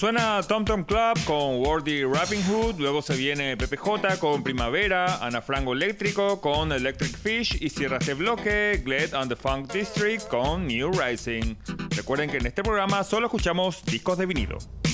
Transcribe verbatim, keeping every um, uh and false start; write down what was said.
Suena Tom Tom Club con Wordy Rapping Hood, luego se viene Pepe J con Primavera, Ana Frango Eléctrico con Electric Fish y cierra este bloque Glad and the Funk District con New Rising. Recuerden que en este programa solo escuchamos discos de vinilo.